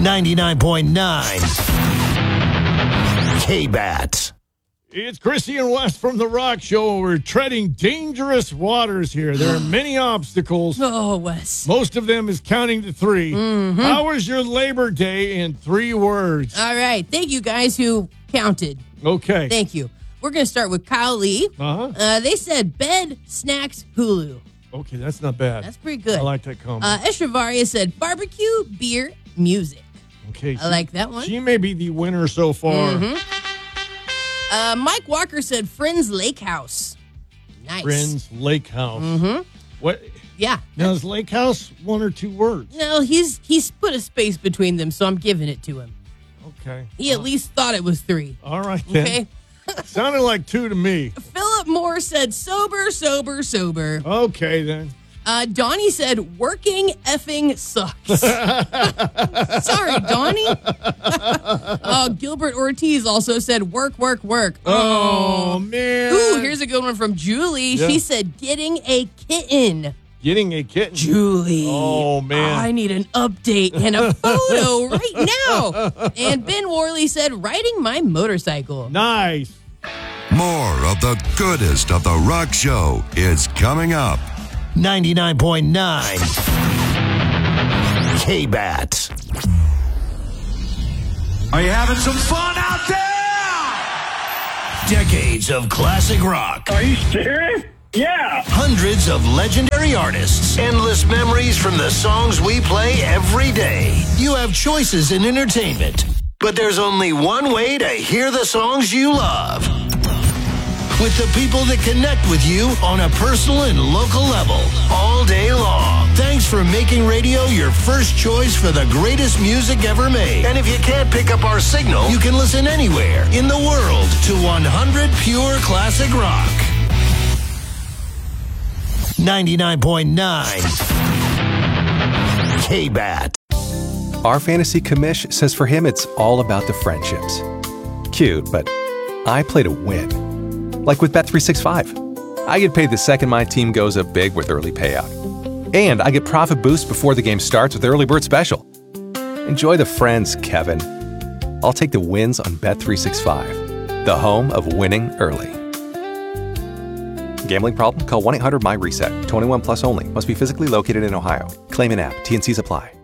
99.9 K-Bat. It's Chrissy and Wes from The Rock Show. We're treading dangerous waters here. There are many obstacles. Oh, Wes. Most of them is counting to 3. Mm-hmm. How was your Labor Day in 3 words? All right. Thank you guys who counted. Okay. Thank you. We're going to start with Kyle Lee. Uh-huh. They said bed, snacks, Hulu. Okay, that's not bad. That's pretty good. I like that combo. Echevarria said barbecue, beer, music. Okay. I like that one. She may be the winner so far. Mm-hmm. Mike Walker said Friends Lake House. Nice. Friends Lake House. Mm-hmm. What? Yeah. Now, is Lake House 1 or 2 words? No, he's put a space between them, so I'm giving it to him. Okay. He at least thought it was 3. All right, then. Okay. Sounded like 2 to me. Philip Moore said sober, sober, sober. Okay, then. Donnie said working effing sucks. Sorry, Donnie. Gilbert Ortiz also said work, work, work. Oh, man. Ooh, here's a good one from Julie. Yeah. She said getting a kitten. Getting a kitten. Julie. Oh, man. I need an update and a photo right now. And Ben Worley said riding my motorcycle. Nice. More of the goodest of The Rock Show is coming up. 99.9 K-Bat. Are you having some fun out there? Decades of classic rock. Are you serious? Yeah. Hundreds of legendary artists. Endless memories from the songs we play every day. You have choices in entertainment, but there's only one way to hear the songs you love. With the people that connect with you on a personal and local level all day long. Thanks for making radio your first choice for the greatest music ever made. And if you can't pick up our signal, you can listen anywhere in the world to 100 pure classic rock. 99.9 K-Bat. Our fantasy commish says for him it's all about the friendships. Cute, but I play to win. Like with Bet365. I get paid the second my team goes up big with early payout. And I get profit boost before the game starts with Early Bird Special. Enjoy the friends, Kevin. I'll take the wins on Bet365, the home of winning early. Gambling problem? Call 1-800-MY-RESET. 21 plus only. Must be physically located in Ohio. Claim in app. T&Cs apply.